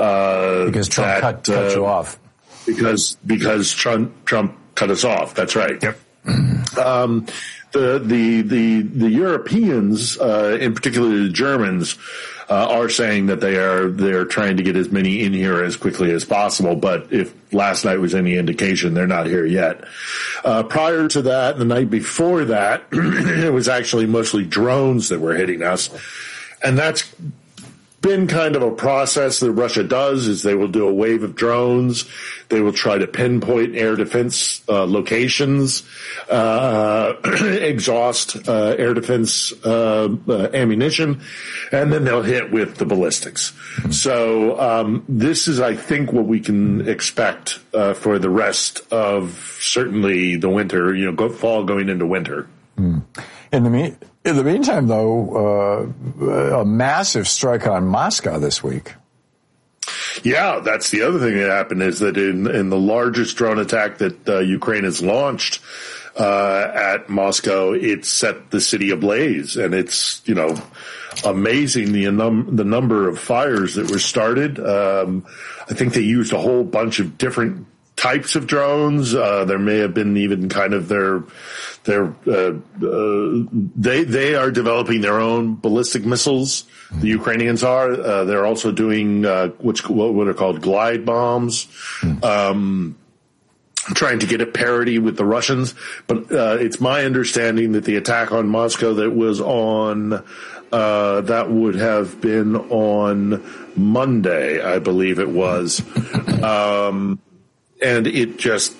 Because Trump cut you off. Because Trump cut us off. That's right. Yep. The Europeans, in particular the Germans, are saying that they're trying to get as many in here as quickly as possible. But if last night was any indication, they're not here yet. Prior to that, the night before that, it was actually mostly drones that were hitting us, and that's been kind of a process that Russia does. Is they will do a wave of drones. They will try to pinpoint air defense locations, exhaust air defense ammunition, and then they'll hit with the ballistics. So this is, I think, what we can expect for the rest of certainly the winter. Fall going into winter. In the meantime, though, a massive strike on Moscow this week. Yeah, that's the other thing that happened is that in the largest drone attack that Ukraine has launched at Moscow, it set the city ablaze, and it's amazing the number of fires that were started. I think they used a whole bunch of different types of drones. There may have been even kind of they are developing their own ballistic missiles. The Ukrainians are. They're also doing what are called glide bombs, trying to get at parity with the Russians. But it's my understanding that the attack on Moscow that was on that would have been on Monday, I believe it was, and it just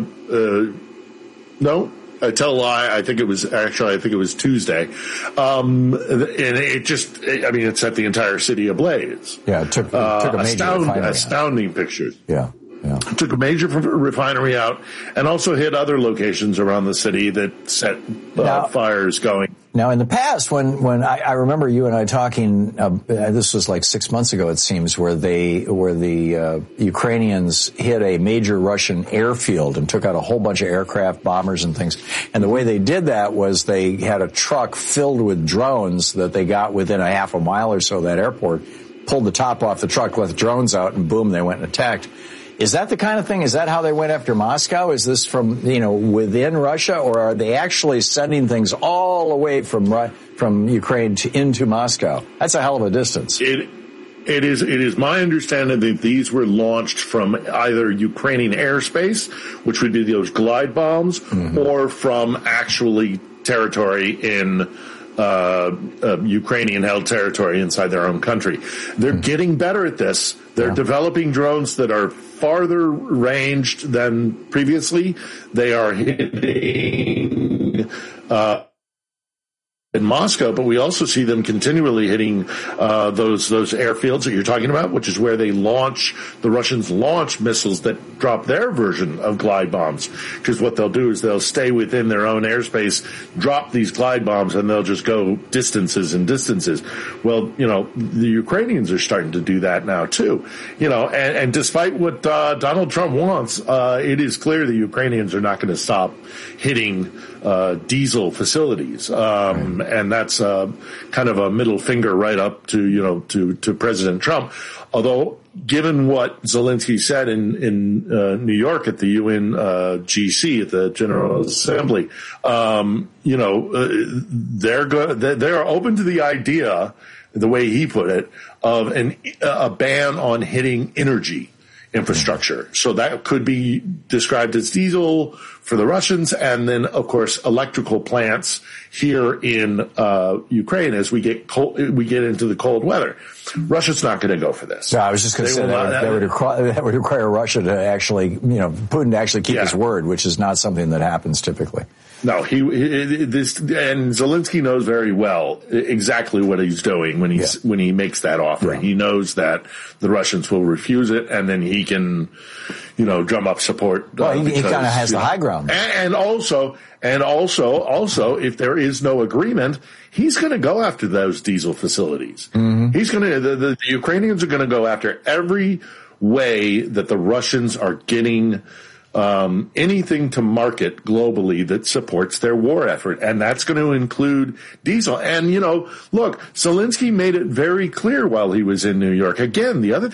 no. I tell a lie. I think it was Tuesday. And it just, it set the entire city ablaze. Yeah, it took a major astounding pictures. Yeah. It took a major refinery out and also hit other locations around the city that set fires going. Now, in the past, when I remember you and I talking, this was like 6 months ago, it seems, where the Ukrainians hit a major Russian airfield and took out a whole bunch of aircraft, bombers, and things. And the way they did that was they had a truck filled with drones that they got within a half a mile or so of that airport, pulled the top off the truck, let the drones out, and boom, they went and attacked. Is that the kind of thing? Is that how they went after Moscow? Is this from, within Russia, or are they actually sending things all the way from Ukraine into Moscow? That's a hell of a distance. It is my understanding that these were launched from either Ukrainian airspace, which would be those glide bombs, or from actually territory in Ukrainian-held territory inside their own country. They're getting better at this. They're developing drones that are farther ranged than previously. They are hitting in Moscow, but we also see them continually hitting those airfields that you're talking about, which is where the Russians launch missiles that drop their version of glide bombs. Because what they'll do is they'll stay within their own airspace, drop these glide bombs, and they'll just go distances and distances. Well, the Ukrainians are starting to do that now too. And despite what Donald Trump wants, it is clear the Ukrainians are not going to stop hitting diesel facilities. And that's kind of a middle finger right up to President Trump. Although, given what Zelensky said in New York at the UN GC at the General Assembly, they're open to the idea, the way he put it, of a ban on hitting energy infrastructure. So that could be described as diesel for the Russians, and then, of course, electrical plants here in Ukraine as we get into the cold weather. Russia's not going to go for this. No, I was just going to say that would require Russia to actually, Putin to actually keep his word, which is not something that happens typically. No, and Zelensky knows very well exactly what he's doing when he makes that offer. Yeah. He knows that the Russians will refuse it, and then he can, drum up support. Well, he kind of has the high ground. And also, if there is no agreement, he's going to go after those diesel facilities. Mm-hmm. He's going to. The Ukrainians are going to go after every way that the Russians are getting anything to market globally that supports their war effort. And that's going to include diesel. And, look, Zelensky made it very clear while he was in New York. Again, the other